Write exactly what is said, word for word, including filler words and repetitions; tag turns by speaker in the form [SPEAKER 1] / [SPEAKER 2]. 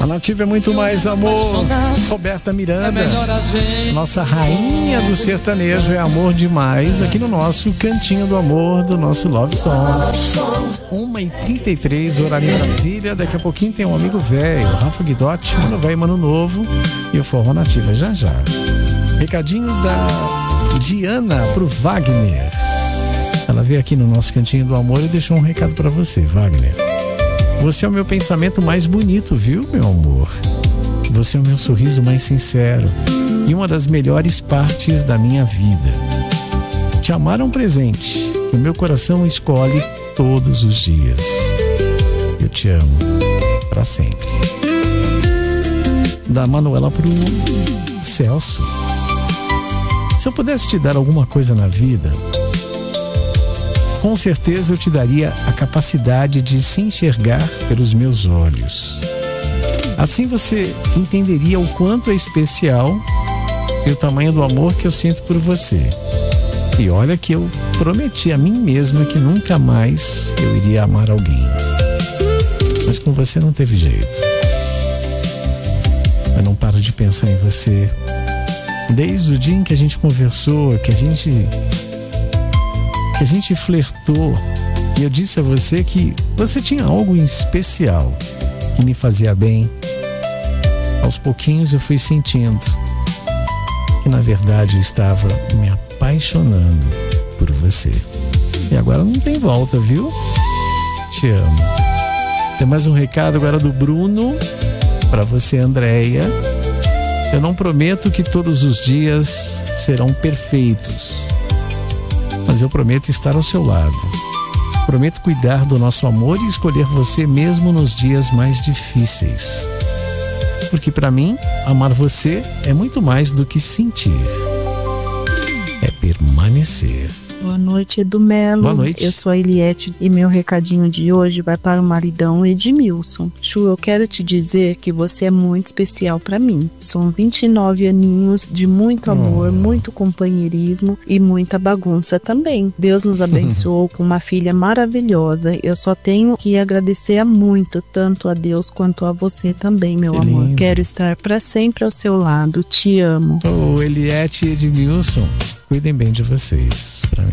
[SPEAKER 1] A Nativa é muito mais amor. Roberta Miranda, nossa rainha do sertanejo, é amor demais, aqui no nosso Cantinho do Amor, do nosso Love Songs. uma e trinta e três, horário em Brasília. Daqui a pouquinho tem um amigo velho, Rafa Guidotti, Mano Velho, Mano Novo e o Forró Nativa já já. Recadinho da Diana pro Wagner. Ela veio aqui no nosso Cantinho do Amor e deixou um recado pra você, Wagner. Você é o meu pensamento mais bonito, viu, meu amor? Você é o meu sorriso mais sincero e uma das melhores partes da minha vida. Te amar é um presente que o meu coração escolhe todos os dias. Eu te amo pra sempre. Da Manuela pro Celso. Se eu pudesse te dar alguma coisa na vida, com certeza eu te daria a capacidade de se enxergar pelos meus olhos. Assim você entenderia o quanto é especial e o tamanho do amor que eu sinto por você. E olha que eu prometi a mim mesma que nunca mais eu iria amar alguém. Mas com você não teve jeito. Eu não paro de pensar em você. Desde o dia em que a gente conversou, que a gente... que a gente flertou, e eu disse a você que você tinha algo em especial que me fazia bem. Aos pouquinhos eu fui sentindo que na verdade eu estava me apaixonando por você. E agora não tem volta, viu? Te amo. Tem mais um recado agora do Bruno para você, Andréia. Eu não prometo que todos os dias serão perfeitos, mas eu prometo estar ao seu lado. Prometo cuidar do nosso amor e escolher você mesmo nos dias mais difíceis. Porque para mim, amar você é muito mais do que sentir. É permanecer.
[SPEAKER 2] Boa noite, Edu Melo.
[SPEAKER 1] Boa noite.
[SPEAKER 2] Eu sou a Eliette e meu recadinho de hoje vai para o maridão Edmilson. Chu, eu quero te dizer que você é muito especial para mim. São vinte e nove aninhos de muito amor, oh. muito companheirismo e muita bagunça também. Deus nos abençoou com uma filha maravilhosa. Eu só tenho que agradecer a muito, tanto a Deus quanto a você também, meu que amor. Lindo. Quero estar para sempre ao seu lado. Te amo.
[SPEAKER 1] Ô, oh, Eliette e Edmilson, cuidem bem de vocês. Pra mim.